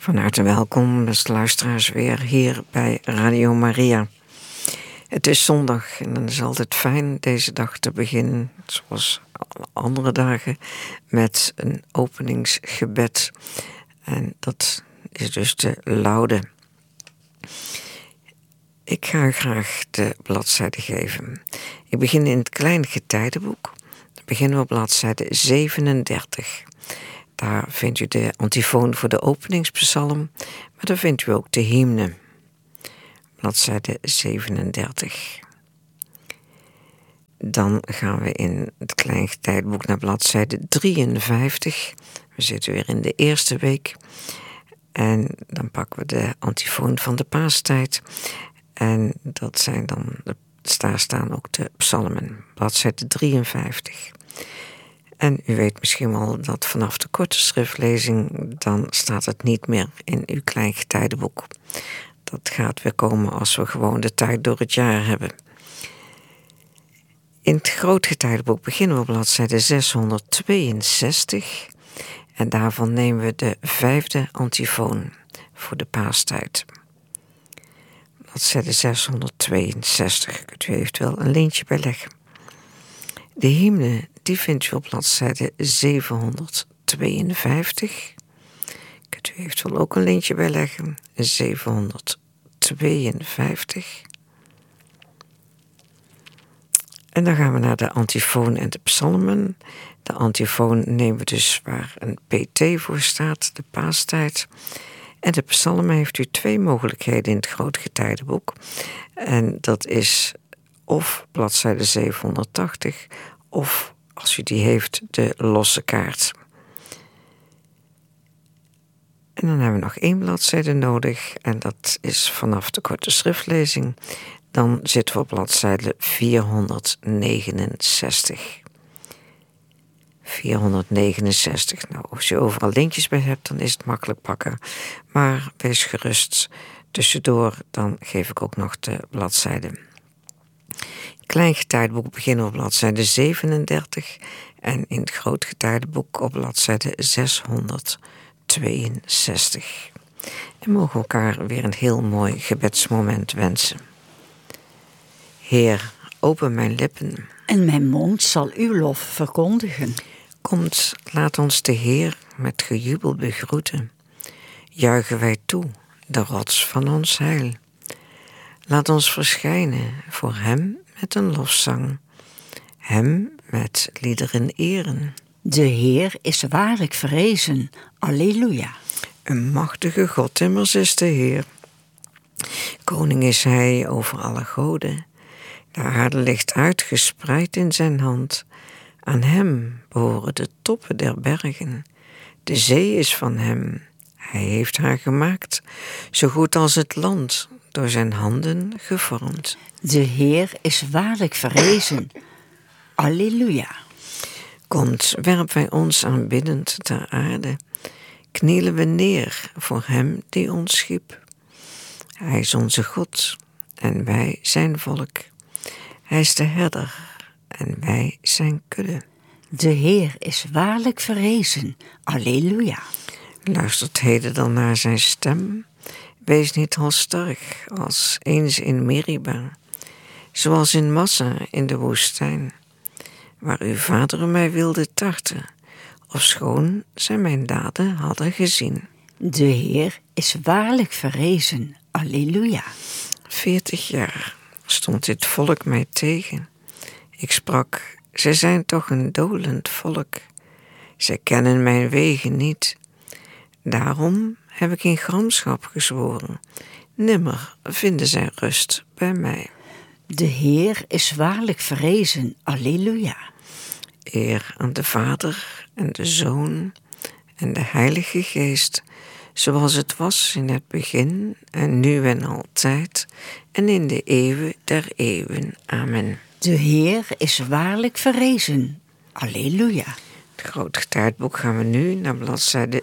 Van harte welkom, beste luisteraars, weer hier bij Radio Maria. Het is zondag en dan is het altijd fijn deze dag te beginnen, zoals alle andere dagen, met een openingsgebed. En dat is dus de Laude. Ik ga u graag de bladzijde geven. Ik begin in het kleine getijdenboek. Dan beginnen we op bladzijde 37. Daar vindt u de antifoon voor de openingspsalm, maar daar vindt u ook de hymne. Bladzijde 37. Dan gaan we in het klein getijdenboek naar bladzijde 53. We zitten weer in de eerste week. En dan pakken we de antifoon van de paastijd. En dat zijn dan, daar staan ook de psalmen. Bladzijde 53. En u weet misschien wel dat vanaf de korte schriftlezing, dan staat het niet meer in uw klein getijdenboek. Dat gaat weer komen als we gewoon de tijd door het jaar hebben. In het groot getijdenboek beginnen we op bladzijde 662. En daarvan nemen we de 5e antifoon voor de paastijd. Bladzijde 662, kunt u eventueel een lintje bij leggen. De hymne, die vindt u op bladzijde 752. Kunt u eventueel ook een lintje bij leggen. 752. En dan gaan we naar de antifoon en de psalmen. De antifoon nemen we dus waar een PT voor staat, de paastijd. En de psalmen heeft u 2 mogelijkheden in het groot getijdenboek. En dat is of bladzijde 780, of als u die heeft, de losse kaart. En dan hebben we nog 1 bladzijde nodig, en dat is vanaf de korte schriftlezing. Dan zitten we op bladzijde 469. 469. Nou, als je overal linkjes bij hebt, dan is het makkelijk pakken. Maar wees gerust. Tussendoor, dan geef ik ook nog de bladzijde. Klein getijdenboek beginnen we op bladzijde 37 en in het groot getijdenboek op bladzijde 662. En mogen we elkaar weer een heel mooi gebedsmoment wensen. Heer, open mijn lippen. En mijn mond zal uw lof verkondigen. Komt, laat ons de Heer met gejubel begroeten. Juichen wij toe, de rots van ons heil. Laat ons verschijnen voor hem met een lofzang, hem met liederen eren. De Heer is waarlijk verrezen. Alleluia. Een machtige God immers is de Heer. Koning is hij over alle goden. De aarde ligt uitgespreid in zijn hand. Aan hem behoren de toppen der bergen. De zee is van hem. Hij heeft haar gemaakt, zo goed als het land, door zijn handen gevormd. De Heer is waarlijk verrezen. Alleluia. Komt, werpen wij ons aanbiddend ter aarde. Knielen we neer voor hem die ons schiep. Hij is onze God en wij zijn volk. Hij is de herder en wij zijn kudde. De Heer is waarlijk verrezen. Alleluia. Luistert heden dan naar zijn stem. Wees niet halstarrig als eens in Meriba, zoals in Massa in de woestijn, waar uw vader mij wilde tarten, ofschoon zij mijn daden hadden gezien. De Heer is waarlijk verrezen. Alleluia. 40 jaar stond dit volk mij tegen. Ik sprak, zij zijn toch een dolend volk. Zij kennen mijn wegen niet. Daarom heb ik in gramschap gezworen. Nimmer vinden zij rust bij mij. De Heer is waarlijk verrezen. Alleluia. Eer aan de Vader en de Zoon en de Heilige Geest, zoals het was in het begin en nu en altijd en in de eeuwen der eeuwen. Amen. De Heer is waarlijk verrezen. Alleluia. Het groot getijdenboek gaan we nu naar bladzijde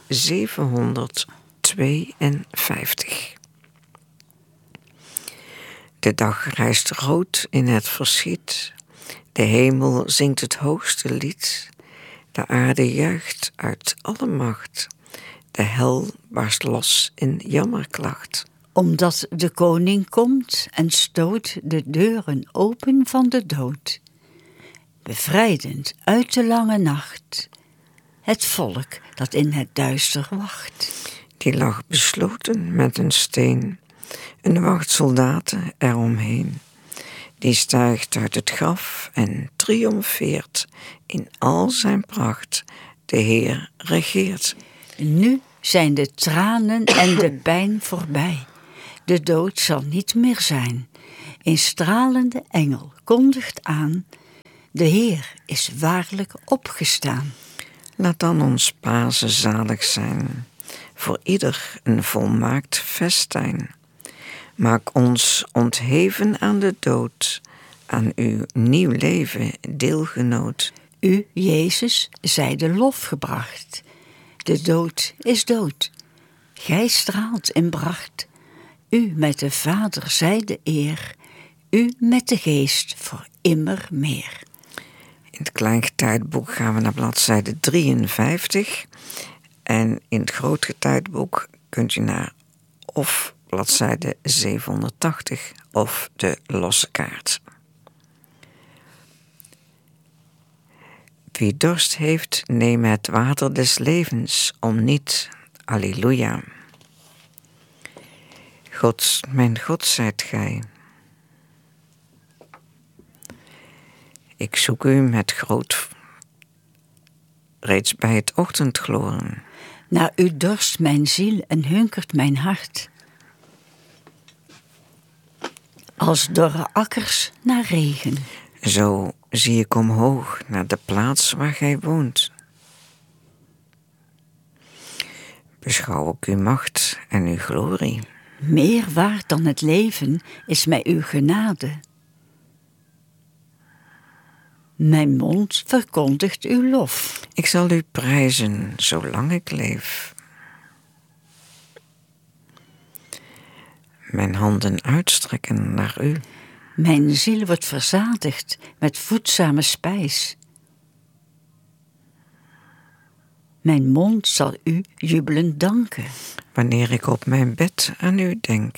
752. De dag rijst rood in het verschiet. De hemel zingt het hoogste lied. De aarde juicht uit alle macht. De hel barst los in jammerklacht. Omdat de koning komt en stoot de deuren open van de dood. Bevrijdend uit de lange nacht. Het volk dat in het duister wacht. Die lag besloten met een steen. Een wacht soldaten eromheen. Die stijgt uit het graf en triomfeert. In al zijn pracht. De Heer regeert. Nu zijn de tranen en de pijn voorbij. De dood zal niet meer zijn. Een stralende engel kondigt aan. De Heer is waarlijk opgestaan. Laat dan ons Pasen zalig zijn. Voor ieder een volmaakt festijn. Maak ons ontheven aan de dood. Aan uw nieuw leven deelgenoot. U, Jezus, zij de lof gebracht. De dood is dood. Gij straalt in pracht. U met de Vader zij de eer. U met de Geest voor immer meer. In het Kleingetijdboek gaan we naar bladzijde 53. En in het Grootgetijdboek kunt u naar of bladzijde 780 of de losse kaart. Wie dorst heeft, neem het water des levens om niet. Alleluia. Mijn God zijt gij. Ik zoek u met groot, reeds bij het ochtendgloren. Naar u dorst mijn ziel en hunkert mijn hart. Als dorre akkers naar regen. Zo zie ik omhoog naar de plaats waar gij woont. Beschouw ik uw macht en uw glorie. Meer waard dan het leven is mij uw genade. Mijn mond verkondigt uw lof. Ik zal u prijzen zolang ik leef. Mijn handen uitstrekken naar u. Mijn ziel wordt verzadigd met voedzame spijs. Mijn mond zal u jubelend danken. Wanneer ik op mijn bed aan u denk.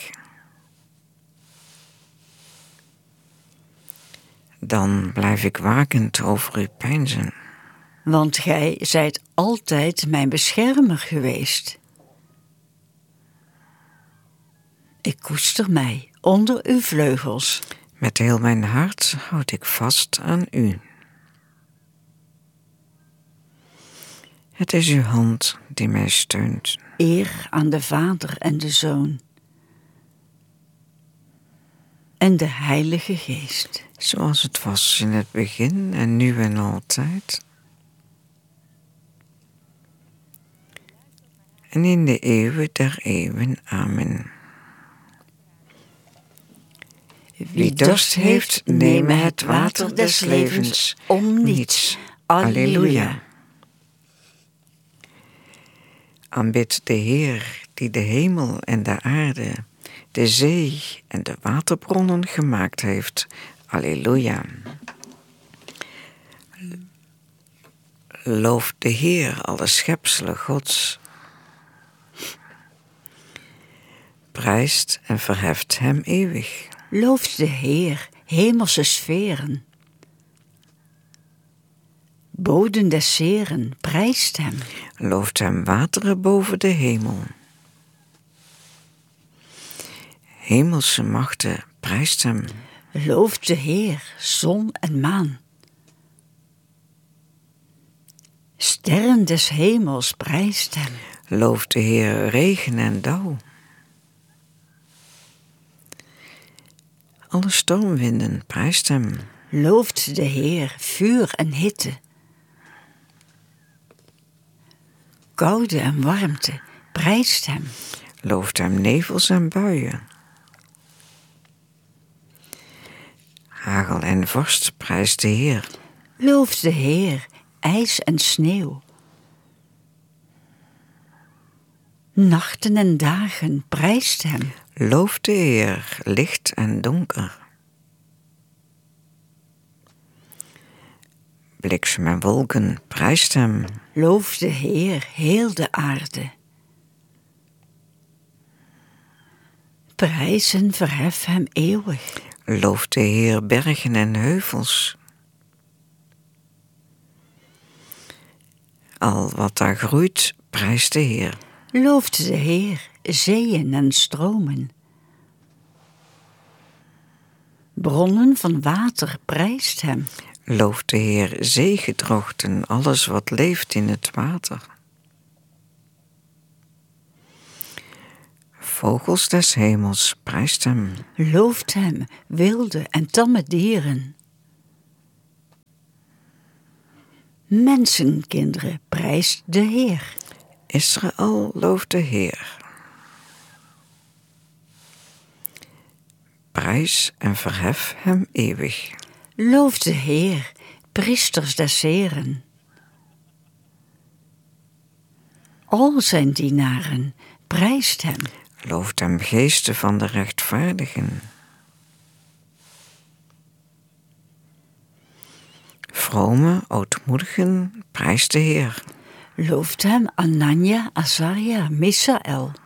Dan blijf ik wakend over u peinzen. Want gij zijt altijd mijn beschermer geweest. Ik koester mij onder uw vleugels. Met heel mijn hart houd ik vast aan u. Het is uw hand die mij steunt. Eer aan de Vader en de Zoon. En de Heilige Geest. Zoals het was in het begin en nu en altijd. En in de eeuwen der eeuwen. Amen. Wie dorst heeft, neem het water des levens om niets. Alleluia. Aanbid de Heer die de hemel en de aarde, de zee en de waterbronnen gemaakt heeft. Alleluia. Loof de Heer, alle schepselen Gods. Prijst en verheft hem eeuwig. Looft de Heer, hemelse sferen. Boden des Zeren, prijst hem. Looft hem wateren boven de hemel. Hemelse machten, prijst hem. Looft de Heer, zon en maan. Sterren des hemels, prijst hem. Looft de Heer regen en dauw. Alle stormwinden, prijst hem. Looft de Heer, vuur en hitte. Koude en warmte, prijst hem. Looft hem nevels en buien. Hagel en vorst, prijst de Heer. Looft de Heer, ijs en sneeuw. Nachten en dagen, prijst hem. Looft de Heer, licht en donker. Bliksem en wolken, prijst hem. Looft de Heer, heel de aarde. Prijs en verhef hem eeuwig. Loof de Heer bergen en heuvels. Al wat daar groeit, prijst de Heer. Looft de Heer, zeeën en stromen. Bronnen van water prijst hem. Loof de Heer zeegedrochten, alles wat leeft in het water. Vogels des hemels, prijst hem. Looft hem, wilde en tamme dieren. Mensenkinderen, prijst de Heer. Israël, looft de Heer. Prijs en verhef hem eeuwig. Looft de Heer, priesters des Heren. Al zijn dienaren, prijst hem. Looft hem geesten van de rechtvaardigen. Vrome, ootmoedigen, prijst de Heer. Looft hem Anania, Azaria, Misaël.